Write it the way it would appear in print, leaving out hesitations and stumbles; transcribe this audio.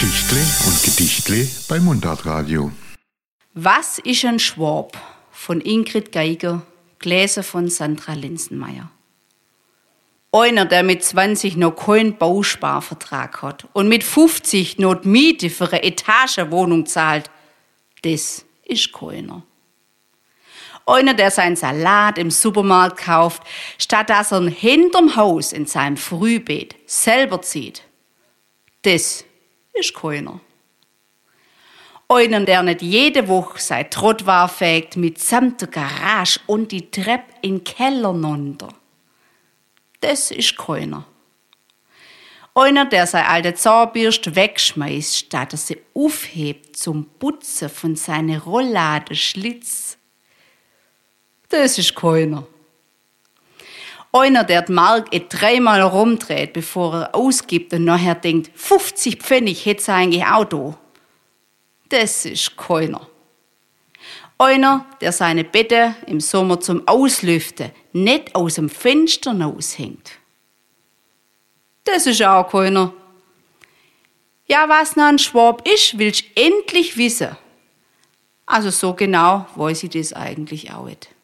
Geschichtle und Gedichtle bei Mundartradio. Was ist ein Schwab? Von Ingrid Geiger, gelesen von Sandra Linsenmeier. Einer, der mit 20 noch keinen Bausparvertrag hat und mit 50 noch die Miete für eine Etagenwohnung zahlt, das ist keiner. Einer, der seinen Salat im Supermarkt kauft, statt dass er ihn hinterm Haus in seinem Frühbeet selber zieht, das ist keiner. Einer, der nicht jede Woche sein Trottwar fegt mitsamt der Garage und die Treppe in den Keller runter. Das ist keiner. Einer, der seine alte Zahnbürste wegschmeißt, statt er sie aufhebt zum Putzen von seinen Rollladenschlitz. Das ist keiner. Einer, der die Mark 3-mal rumdreht, bevor er ausgibt und nachher denkt, 50 Pfennig hätte sie eigentlich auch da. Das ist keiner. Einer, der seine Betten im Sommer zum Auslüften nicht aus dem Fenster raushängt. Das ist auch keiner. Ja, was noch ein Schwab ist, willst du endlich wissen. Also so genau weiß ich das eigentlich auch nicht.